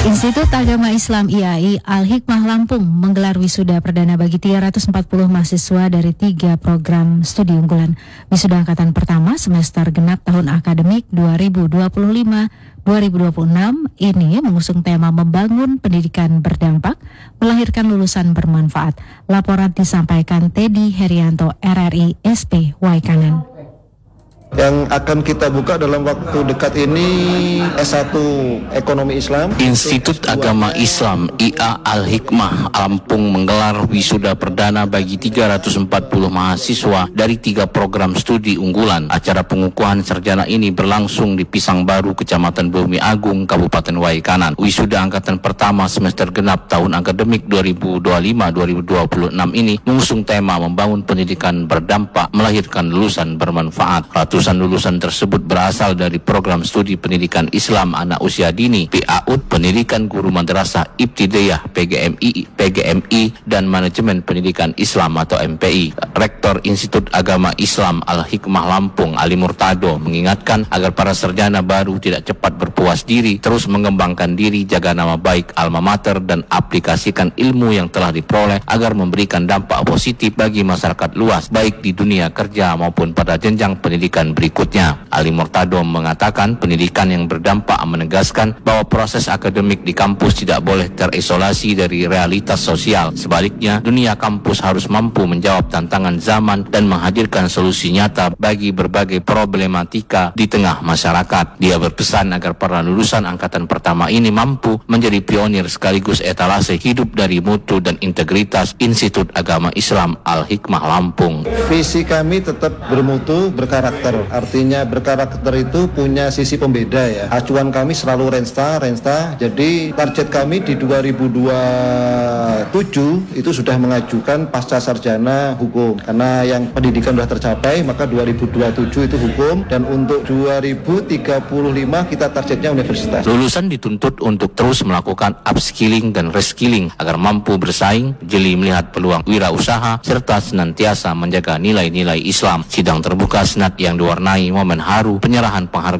Institut Agama Islam IAI Al-Hikmah Lampung menggelar wisuda perdana bagi 340 mahasiswa dari 3 program studi unggulan. Wisuda angkatan pertama semester genap tahun akademik 2025-2026 ini mengusung tema membangun pendidikan berdampak, melahirkan lulusan bermanfaat. Laporan disampaikan Teddy Herianto, RRI SP Waikanan. Yang akan kita buka dalam waktu dekat ini S1 Ekonomi Islam. Institut Agama Islam IA Al-Hikmah Lampung menggelar wisuda perdana bagi 340 mahasiswa dari 3 program studi unggulan. Acara pengukuhan sarjana ini berlangsung di Pisang Baru, Kecamatan Bumi Agung, Kabupaten Waikanan. Wisuda angkatan pertama semester genap tahun akademik 2025-2026 ini mengusung tema membangun pendidikan berdampak, melahirkan lulusan bermanfaat. Ratusan lulusan tersebut berasal dari program studi pendidikan Islam anak usia dini, PAUD, pendidikan guru madrasah Ibtidaiyah, PGMI, dan manajemen pendidikan Islam atau MPI. Rektor Institut Agama Islam Al-Hikmah Lampung, Ali Murtado, mengingatkan agar para sarjana baru tidak cepat berpuas diri, terus mengembangkan diri, jaga nama baik alma mater, dan aplikasikan ilmu yang telah diperoleh agar memberikan dampak positif bagi masyarakat luas, baik di dunia kerja maupun pada jenjang pendidikan berikutnya. Ali Murtado mengatakan pendidikan yang berdampak menegaskan bahwa proses akademik di kampus tidak boleh terisolasi dari realitas sosial. Sebaliknya, dunia kampus harus mampu menjawab tantangan zaman dan menghadirkan solusi nyata bagi berbagai problematika di tengah masyarakat. Dia berpesan agar para lulusan angkatan pertama ini mampu menjadi pionir sekaligus etalase hidup dari mutu dan integritas Institut Agama Islam Al-Hikmah Lampung. Visi kami tetap bermutu, berkarakter. Artinya berkarakter itu punya sisi pembeda ya. Acuan kami selalu Rensta. Jadi target kami di 2027 itu sudah mengajukan pasca sarjana hukum. Karena yang pendidikan sudah tercapai, maka 2027 itu hukum, dan untuk 2035 kita targetnya universitas. Lulusan dituntut untuk terus melakukan upskilling dan reskilling agar mampu bersaing, jeli melihat peluang wirausaha, serta senantiasa menjaga nilai-nilai Islam. Sidang terbuka Senat yang diwarnai momen haru penyerahan penghargaan